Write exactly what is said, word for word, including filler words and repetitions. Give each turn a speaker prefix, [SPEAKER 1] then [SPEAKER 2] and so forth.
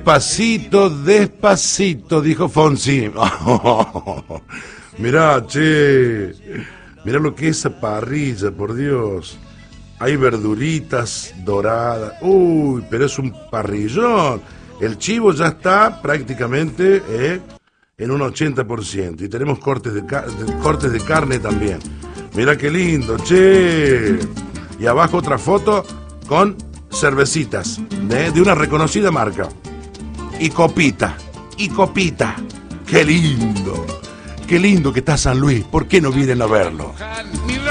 [SPEAKER 1] Despacito, despacito, dijo Fonsi. Mirá, che. Mirá lo que es esa parrilla, por Dios. Hay verduritas doradas. Uy, pero es un parrillón. El chivo ya está prácticamente eh, en un ochenta por ciento. Y tenemos cortes de, ca- de- cortes de carne también. Mirá qué lindo, che. Y abajo otra foto con cervecitas ¿eh? de una reconocida marca. Y copita, y copita. Qué lindo. Qué lindo que está San Luis. ¿Por qué no vienen a verlo?